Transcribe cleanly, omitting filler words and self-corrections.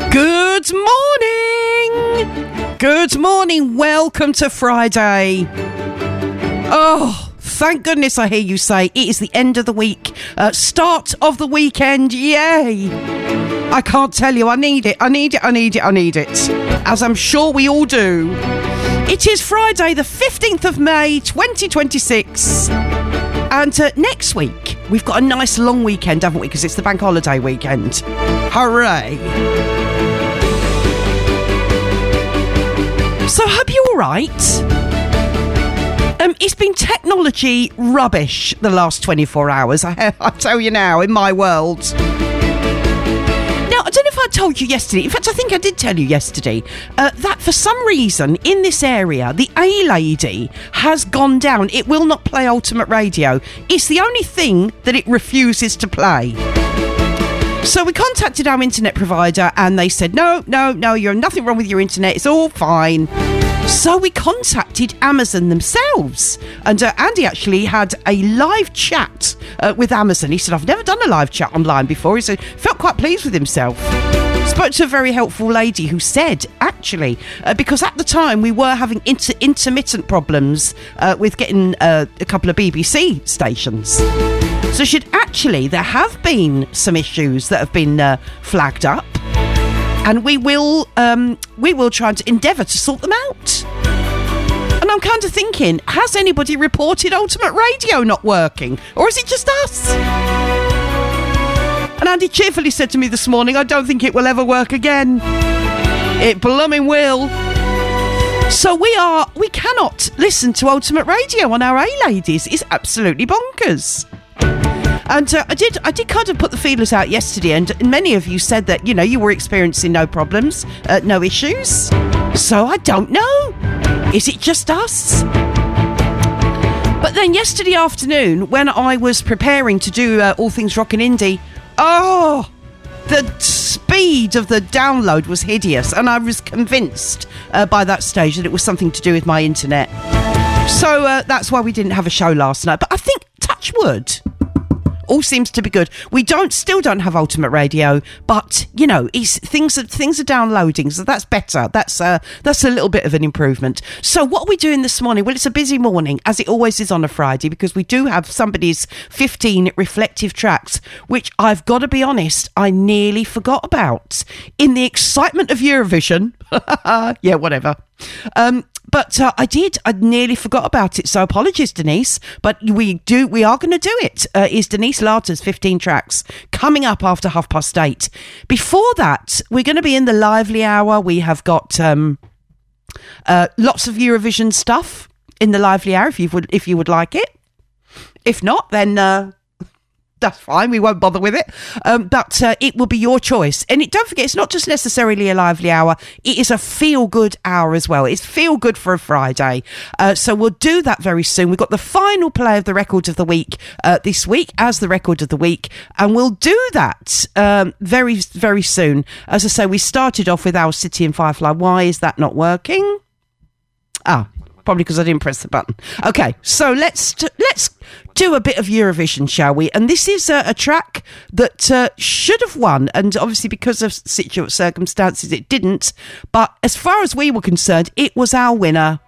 Good morning! Good morning, welcome to Friday. Oh, thank goodness I hear you say it is the end of the week, start of the weekend, yay! I can't tell you, I need it, as I'm sure we all do. It is Friday the 15th of May 2026, and next week we've got a nice long weekend, haven't we, because it's the bank holiday weekend. Hooray! So I hope you're all right. It's been technology rubbish the last 24 hours, I tell you now, in my world. Now, I don't know if I told you yesterday, in fact I think I did tell you yesterday, that for some reason in this area the A-Lady has gone down. It will not play Ultimate Radio. It's the only thing that it refuses to play. So we contacted our internet provider and they said, no, you're nothing wrong with your internet, it's all fine. So we contacted Amazon themselves, and Andy actually had a live chat with Amazon. He said, I've never done a live chat online before. He said, felt quite pleased with himself. Spoke to a very helpful lady who said, actually, because at the time we were having intermittent problems with getting a couple of BBC stations. So there have been some issues that have been flagged up, and we will try to endeavour to sort them out. And I'm kind of thinking, has anybody reported Ultimate Radio not working, or is it just us? And Andy cheerfully said to me this morning, I don't think it will ever work again. It blooming will. So we cannot listen to Ultimate Radio on our A-Ladies. It's absolutely bonkers. And I did kind of put the feelers out yesterday, and many of you said that, you were experiencing no problems, no issues. So I don't know. Is it just us? But then yesterday afternoon, when I was preparing to do All Things Rockin' Indie, the speed of the download was hideous, and I was convinced by that stage that it was something to do with my internet. So that's why we didn't have a show last night. But I think, touch wood, all seems to be good. We still don't have Ultimate Radio, but things are downloading, so that's better. That's a little bit of an improvement. So what are we doing this morning? Well, it's a busy morning, as it always is on a Friday, because we do have somebody's 15 reflective tracks, which I've got to be honest, I nearly forgot about in the excitement of Eurovision. Yeah, whatever. But I nearly forgot about it, so apologies, Denise, but we are going to do it. Is Denise Larter's 15 tracks coming up after 8:30. Before that, we're going to be in the lively hour. We have got lots of Eurovision stuff in the lively hour if you would like it. If not, then that's fine, we won't bother with it. But it will be your choice. And don't forget, it's not just necessarily a lively hour, it is a feel-good hour as well. It's feel-good for a Friday. So we'll do that very soon. We've got the final play of the Record of the Week this week as the Record of the Week, and we'll do that very, very soon. As I say, we started off with Our City and Firefly. Why is that not working? Probably because I didn't press the button. Okay, so let's do a bit of Eurovision, shall we? And this is a track that should have won, and obviously because of circumstances it didn't. But as far as we were concerned, it was our winner.